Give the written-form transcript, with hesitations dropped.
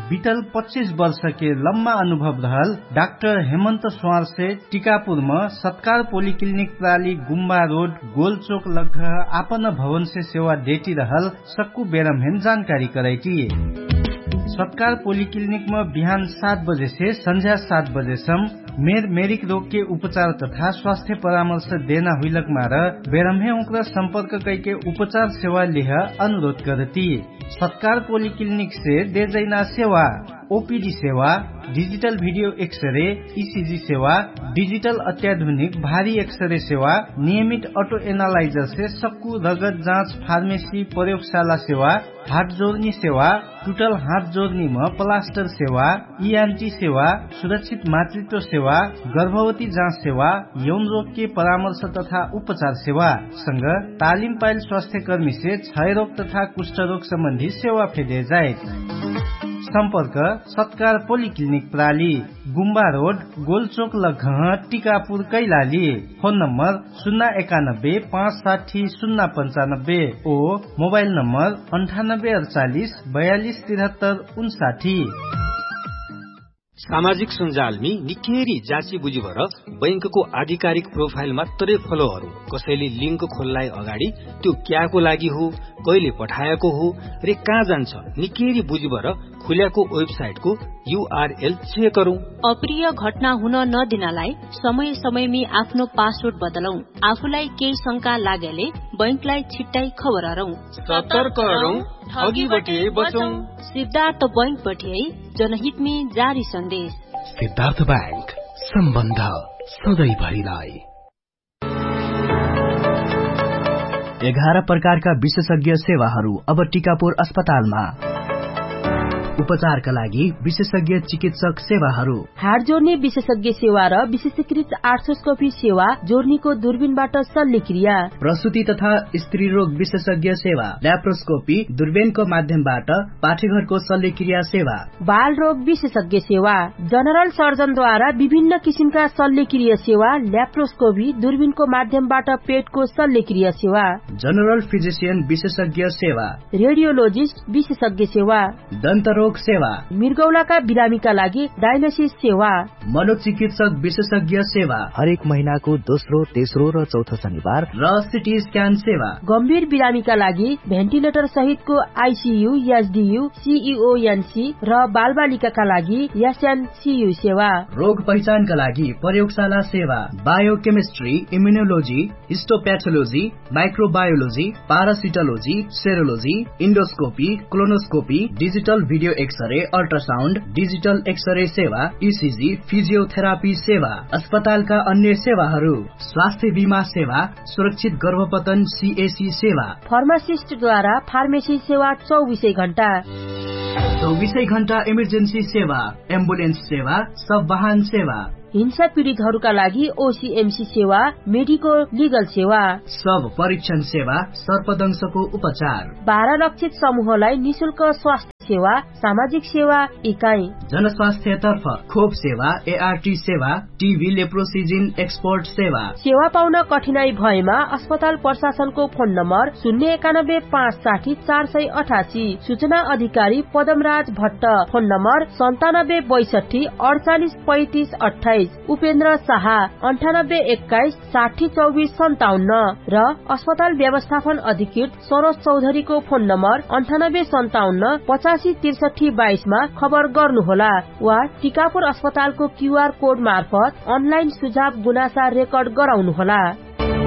बीतल 25 वर्ष के लम्बा अनुभव रहल डॉक्टर हेमंत स्वार से टीकापुर में सत्कार पोलिक्लिनिक प्राली गुम्बा रोड गोलचोक लग आपन भवन से सेवा देती रहल सक्कू बेरमहेन जानकारी कराई। सत्कार पोलिक्लिनिक में बिहान 7 बजे से संध्या 7 बजे मेरिक रोग के उपचार तथा स्वास्थ्य परामर्श देना हुईलक मार बेरमहे उनका संपर्क करके उपचार सेवा लिह अनुरोध करती। सत्कार पोलिक्लिनिक से दे जैना सेवा ओपीडी सेवा, डिजिटल वीडियो एक्सरे, ईसीजी सेवा, डिजिटल अत्याधुनिक भारी एक्सरे सेवा, नियमित ऑटो एनालाइजर से सक्कू रगत जांच, फार्मेसी, प्रयोगशाला सेवा, हाथ जोड़नी सेवा, टूटल हाथ जोड़नी में प्लास्टर सेवा, ईएनटी सेवा, सुरक्षित मातृत्व सेवा, गर्भवती जांच सेवा, यौन रोग के परामर्श तथा उपचार सेवा संग तालिम पायल स्वास्थ्य कर्मी से क्षय रोग तथा कुष्ठ रोग संबंधी सेवा फेदे जाए। संपर्क सत्कार पोलिक्लिनिक प्राली गुम्बा रोड गोलचोक लघ टीकापुर कैलाली। फोन नंबर 091 560 095 ओ मोबाइल नंबर 9848 42 73 59। सामाजिक सञ्जालमी निकै जाँची बुझी भएर बैंकको आधिकारिक प्रोफाइल मात्रै फलो गरौं। कसैले लिंक खोल्लाई अगाडि त्यो क्याको लागि हो, कहिले पठाएको हो रे कहाँ जान्छ निकै बुझी भएर खुल्याको वेबसाइटको URL चेक गरौं। अप्रिय घटना हुन नदिनलाई समय समयमी आफ्नो पासवर्ड बदलौं। आफूलाई केही शंका लागेले बैंकलाई छिट्टै खबर गरौं। सतर्क रहौं, ठगीबटे बचौं। सिद्धार्थ बैंक बटे जनहितमी जारी सन्देश। सिद्धार्थ बैंक, सम्बन्ध सधैँभरिलाई। 11 प्रकारका विशेषज्ञ सेवाहरू अब टीकापुर अस्पतालमा। उपचारका लागि विशेषज्ञ चिकित्सक सेवाहरू, हाड जोड्ने विशेषज्ञ सेवा र विशेषीकृत आर्थ्रोस्कोपी सेवा, जोर्नीको दूरबीनबाट शल्यक्रिया, प्रसूति तथा स्त्री रोग विशेषज्ञ सेवा, ल्याप्रोस्कोपी दूरबीनको माध्यमबाट पाठेघरको शल्यक्रिया सेवा, बाल रोग विशेषज्ञ सेवा, जनरल सर्जनद्वारा विभिन्न किसिमका शल्यक्रिया सेवा, ल्याप्रोस्कोपी दूरबीनको माध्यमबाट पेटको शल्यक्रिया सेवा, जनरल फिजिशियन विशेषज्ञ सेवा, रेडियोलोजिस्ट विशेषज्ञ सेवा, दन्त रोग सेवा, मृगौलाका बिरामीका लागि डायलिसिस सेवा, मनोचिकित्सक विशेषज्ञ सेवा, हरेक महिनाको दोस्रो, तेस्रो र चौथो शनिबार, र सिटी स्क्यान सेवा, गम्भीर बिरामीका लागि भेन्टिलेटर सहितको आईसीयू, एसडीयू, सीईओएनसी र बालबालिकाका लागि एसएनसीयू सेवा, रोग पहिचानका लागि प्रयोगशाला सेवा, biochemistry, immunology, हिस्टोपैथोलोजी, microbiology, पारासिटोलोजी, सेरोलोजी, endoscopy, colonoscopy, digital video x-ray, ultrasound, digital x-ray सेवा, ईसीजी, फिजियोथेरापी सेवा, अस्पतालका अन्य सेवाहरू, स्वास्थ्य बीमा सेवा, सुरक्षित गर्भपतन सीएसी सेवा, फार्मासिस्टद्वारा फार्मेसी सेवा 24 घण्टा, 24 घण्टा इमर्जेन्सी सेवा, एम्बुलेन्स सेवा, सब वाहन सेवा, हिंसा पीड़ितहरूका लागि ओसीएमसी सेवा, मेडिको लिगल सेवा, सब परीक्षण सेवा, सर्पदंशको उपचार, 12 लक्षित समूहलाई निशुल्क स्वास्थ्य सेवा, सामाजिक सेवा इकाई, जनस्वास्थ्य तर्फ खोप सेवा, एआरटी सेवा, टीबी लेप्रोसिजिन एक्सपोर्ट सेवा। सेवा पाउन कठिनाई भएमा अस्पताल प्रशासनको फोन नम्बर 091 560 488, सूचना अधिकारी पदमराज भट्ट, फोन नम्बर 97 62 48 35 28, उपेन्द्र शाह 98 21 60 24 57 र अस्पताल व्यवस्थापन अधिकृत सरोज चौधरीको फोन नम्बर 98 57 85 63 22 मा खबर गर्नुहोला वा टीकापुर अस्पतालको क्यूआर कोड मार्फत अनलाइन सुझाव गुनासा रेकर्ड गराउनुहोला।